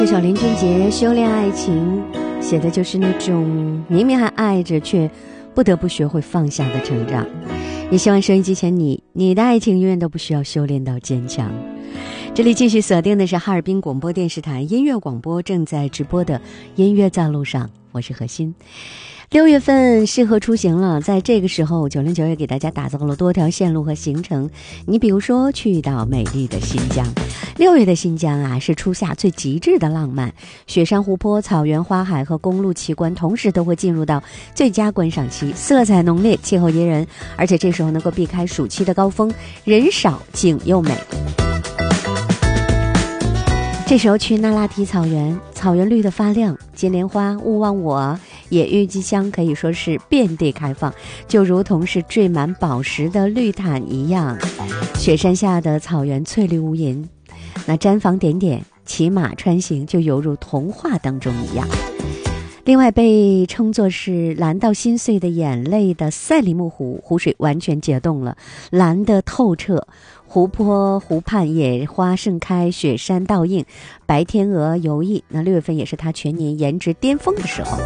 这首林俊杰《修炼爱情》写的就是那种明明还爱着却不得不学会放下的成长。也希望收音机前你的爱情永远都不需要修炼到坚强。这里继续锁定的是哈尔滨广播电视台音乐广播正在直播的音乐在路上，我是何欣。6月份适合出行了，在这个时候909也给大家打造了多条线路和行程。你比如说去到美丽的新疆，6月的新疆啊是初夏最极致的浪漫，雪山湖泊、草原花海和公路奇观同时都会进入到最佳观赏期，色彩浓烈，气候宜人，而且这时候能够避开暑期的高峰，人少景又美。这时候去那拉提草原，草原绿得发亮，金莲花、勿忘我、野郁姬香可以说是遍地开放，就如同是缀满宝石的绿毯一样。雪山下的草原翠绿无垠，那毡房点点，骑马穿行就犹如童话当中一样。另外被称作是蓝到心碎的眼泪的赛里木湖，湖水完全解冻了，蓝得透彻，湖泊湖畔野花盛开，雪山倒映，白天鹅游弋。那6月份也是它全年颜值巅峰的时候。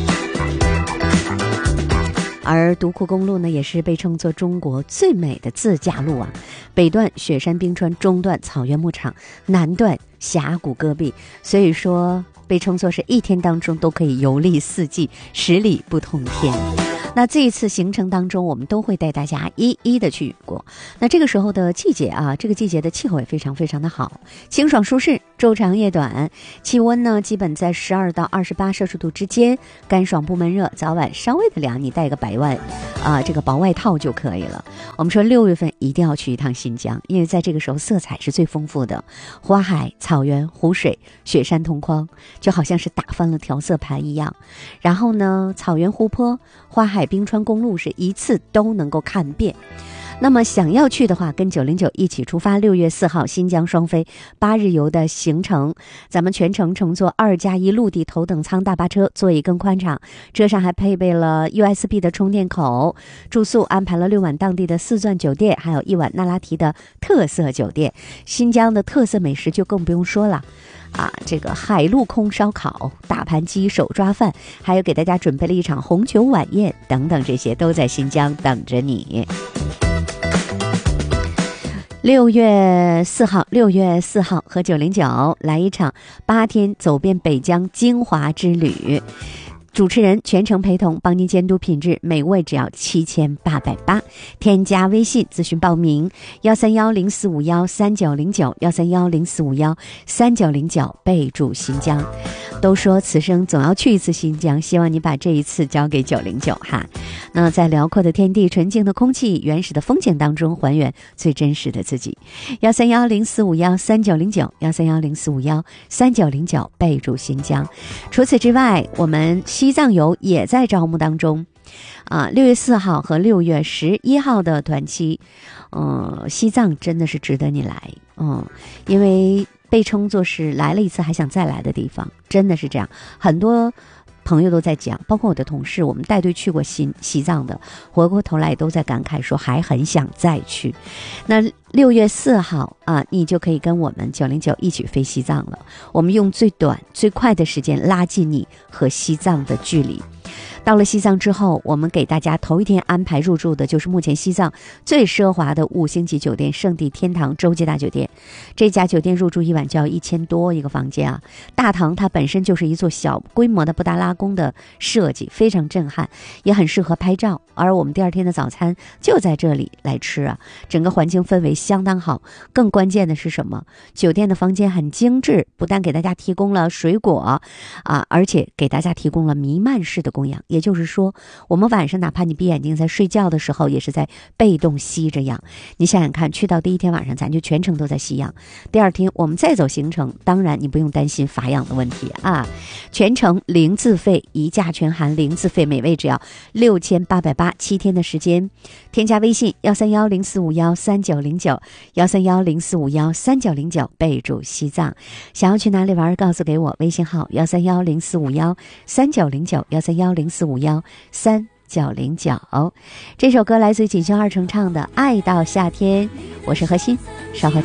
而独库公路呢，也是被称作中国最美的自驾路啊，北段雪山冰川，中段草原牧场，南段峡谷戈壁，所以说被称作是一天当中都可以游历4季，10里不同天。那这一次行程当中，我们都会带大家一一的去过。那这个时候的季节啊，这个季节的气候也非常非常的好，清爽舒适，昼长夜短，气温呢基本在12到28摄氏度之间，干爽不闷热，早晚稍微的凉，你带个这个薄外套就可以了。我们说6月份一定要去一趟新疆，因为在这个时候色彩是最丰富的，花海、草原、湖水、雪山同框，就好像是打翻了调色盘一样。然后呢，草原、湖泊、花海、冰川公路是一次都能够看遍。那么想要去的话，跟909一起出发，6月4号新疆双飞8日游的行程，咱们全程乘坐2+1陆地头等舱大巴车，座椅更宽敞，车上还配备了 USB 的充电口，住宿安排了6晚当地的4钻酒店，还有1晚那拉提的特色酒店。新疆的特色美食就更不用说了啊，这个海陆空烧烤、大盘鸡、手抓饭，还有给大家准备了一场红酒晚宴等等，这些都在新疆等着你。6月4号和909来一场8天走遍北疆精华之旅，主持人全程陪同，帮您监督品质，每位只要7880，添加微信咨询报名13104513909，13104513909，备注新疆。都说此生总要去一次新疆，希望你把这一次交给909哈。那在辽阔的天地、纯净的空气、原始的风景当中，还原最真实的自己。13104513909，13104513909，备注新疆。除此之外，我们西藏游也在招募当中。6月4号和6月11号的团期，西藏真的是值得你来，因为被称作是来了一次还想再来的地方，真的是这样。很多朋友都在讲，包括我的同事，我们带队去过西藏的，回过头来都在感慨说还很想再去。那6月4号啊，你就可以跟我们909一起飞西藏了。我们用最短最快的时间拉近你和西藏的距离。到了西藏之后，我们给大家头一天安排入住的就是目前西藏最奢华的5星级酒店圣地天堂洲际大酒店。这家酒店入住1晚就要1000多一个房间啊！大堂它本身就是一座小规模的布达拉宫的设计，非常震撼，也很适合拍照。而我们第2天的早餐就在这里来吃啊，整个环境氛围相当好。更关键的是什么？酒店的房间很精致，不但给大家提供了水果而且给大家提供了弥漫式的供氧。也就是说，我们晚上哪怕你闭眼睛在睡觉的时候，也是在被动吸着氧。你想想看，去到第1天晚上，咱就全程都在吸氧。第2天我们再走行程，当然你不用担心乏氧的问题啊。全程零自费，一价全含，零自费，每位只要6880，7天的时间。添加微信13104513909，13104513909，备注西藏。想要去哪里玩，告诉给我，微信号13104513909，13104513909。这首歌来自锦绣二重唱的《爱到夏天》，我是何欣，稍后见。